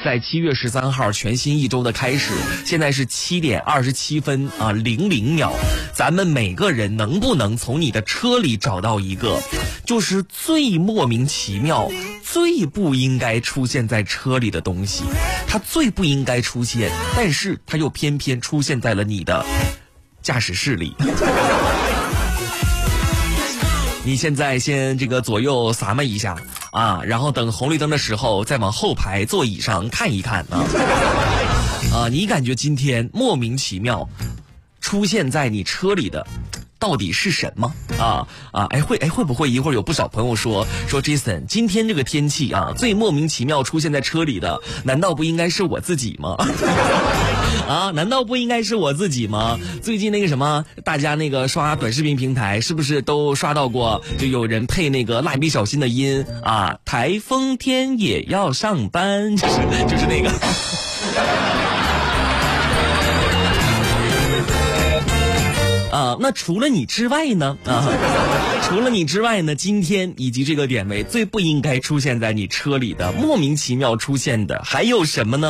在7月13号全新一周的开始，现在是7点27分00秒，咱们每个人能不能从你的车里找到一个就是最莫名其妙最不应该出现在车里的东西，它最不应该出现，但是它又偏偏出现在了你的驾驶室里。你现在先这个左右撒么一下啊，然后等红绿灯的时候再往后排座椅上看一看啊，你感觉今天莫名其妙出现在你车里的到底是什么会不会一会儿有不少朋友说 Jason 今天这个天气啊，最莫名其妙出现在车里的难道不应该是我自己吗？难道不应该是我自己吗？最近那个什么，大家那个刷短视频平台是不是都刷到过，就有人配那个蜡笔小新的音啊，台风天也要上班，就是那个那除了你之外呢除了你之外呢，今天以及这个点位最不应该出现在你车里的莫名其妙出现的还有什么呢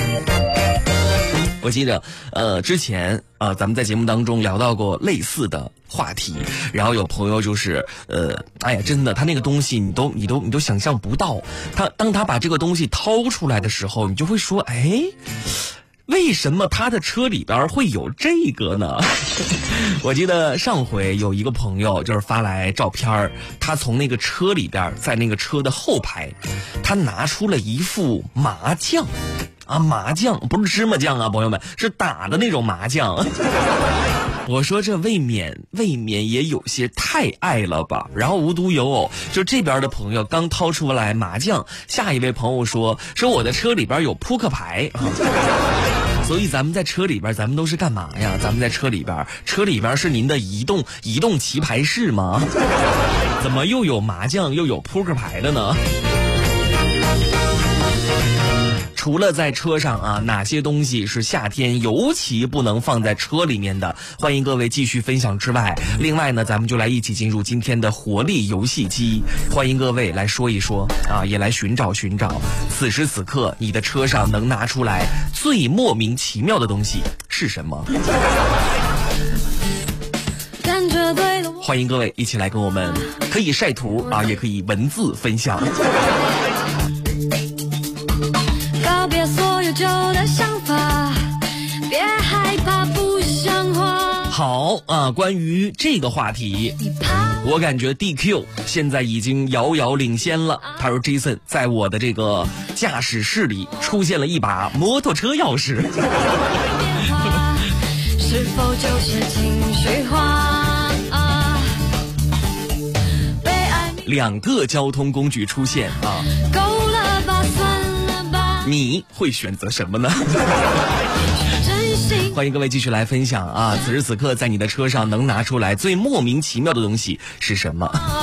我记得之前咱们在节目当中聊到过类似的话题，然后有朋友就是真的他那个东西你都想象不到，当他把这个东西掏出来的时候，你就会说为什么他的车里边会有这个呢？我记得上回有一个朋友就是发来照片，他从那个车里边，在那个车的后排，他拿出了一副麻将麻将不是芝麻酱朋友们，是打的那种麻将。我说这未免也有些太爱了吧。然后无独有偶，就这边的朋友刚掏出来麻将，下一位朋友说我的车里边有扑克牌所以咱们在车里边咱们都是干嘛呀？咱们在车里边是您的移动棋牌室吗？怎么又有麻将又有扑克牌的呢？除了在车上哪些东西是夏天尤其不能放在车里面的，欢迎各位继续分享之外，另外呢，咱们就来一起进入今天的活力游戏机，欢迎各位来说一说也来寻找此时此刻你的车上能拿出来最莫名其妙的东西是什么？欢迎各位一起来跟我们，可以晒图也可以文字分享。旧的想法，别害怕不像话。好关于这个话题，我感觉 DQ 现在已经遥遥领先了。他说 Jason 在我的这个驾驶室里出现了一把摩托车钥匙。是否就是情绪化两个交通工具出现够了吧，算了吧，你会选择什么呢？欢迎各位继续来分享此时此刻在你的车上能拿出来最莫名其妙的东西是什么？